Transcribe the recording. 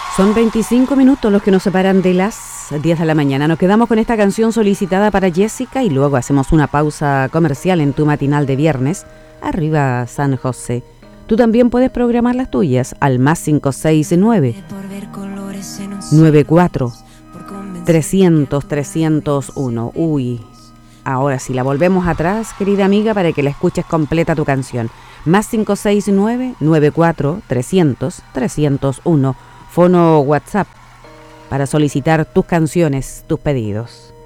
Son 25 minutos los que nos separan de las 10 de la mañana. Nos quedamos con esta canción solicitada para Jessica y luego hacemos una pausa comercial en tu matinal de viernes. Arriba San José. Tú también puedes programar las tuyas al más 569 94 300 301. Uy, ahora sí, la volvemos atrás, querida amiga, para que la escuches completa tu canción. Más 569 94 300 301. Fono WhatsApp para solicitar tus canciones, tus pedidos.